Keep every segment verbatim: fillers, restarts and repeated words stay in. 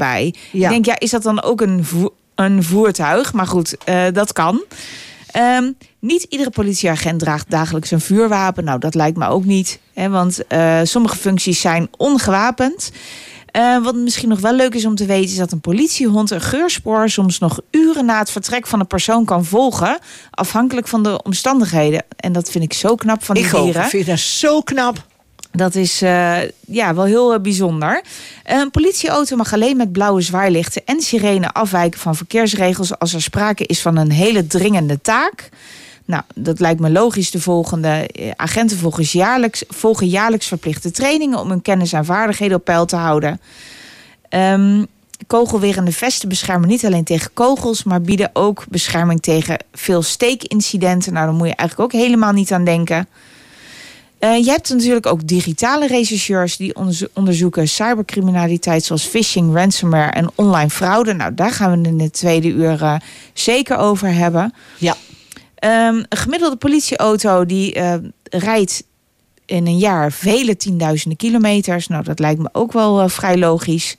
bij. Ja. Ik denk, ja, is dat dan ook een, vo- een voertuig? Maar goed, uh, dat kan. Um, niet iedere politieagent draagt dagelijks een vuurwapen. Nou, dat lijkt me ook niet. Hè, want uh, sommige functies zijn ongewapend. Uh, wat misschien nog wel leuk is om te weten, is dat een politiehond een geurspoor soms nog uren na het vertrek van een persoon kan volgen, afhankelijk van de omstandigheden. En dat vind ik zo knap van die ik dieren. Ik vind dat zo knap. Dat is uh, ja, wel heel uh, bijzonder. Een politieauto mag alleen met blauwe zwaailichten en sirene afwijken van verkeersregels als er sprake is van een hele dringende taak. Nou, dat lijkt me logisch. De volgende agenten volgen jaarlijks, volgen jaarlijks verplichte trainingen om hun kennis en vaardigheden op peil te houden. Um, kogelwerende vesten beschermen niet alleen tegen kogels, maar bieden ook bescherming tegen veel steekincidenten. Nou, daar moet je eigenlijk ook helemaal niet aan denken. Uh, je hebt natuurlijk ook digitale rechercheurs die onderzo- onderzoeken cybercriminaliteit zoals phishing, ransomware en online fraude. Nou, daar gaan we het in de tweede uur uh, zeker over hebben. Ja. Um, een gemiddelde politieauto die uh, rijdt in een jaar vele tienduizenden kilometers. Nou, dat lijkt me ook wel uh, vrij logisch.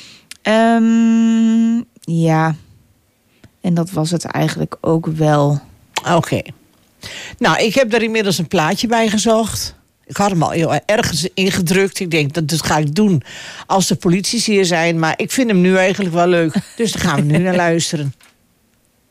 Um, ja, en dat was het eigenlijk ook wel. Oké. Okay. Nou, ik heb daar inmiddels een plaatje bij gezocht. Ik had hem al heel ergens ingedrukt. Ik denk, dat, dat ga ik doen als de politie hier zijn. Maar ik vind hem nu eigenlijk wel leuk. Dus daar gaan we nu naar luisteren.